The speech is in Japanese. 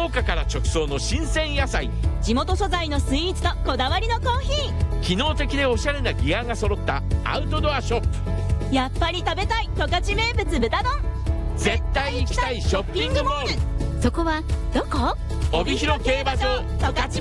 家から直送の新鮮野菜、 地元素材のスイーツとこだわりのコーヒー、 機能的でおしゃれなギアが揃ったアウトドアショップ。 やっぱり食べたい十勝名物豚丼。 絶対行きたいショッピングモール、 そこはどこ？ 帯広競馬場十勝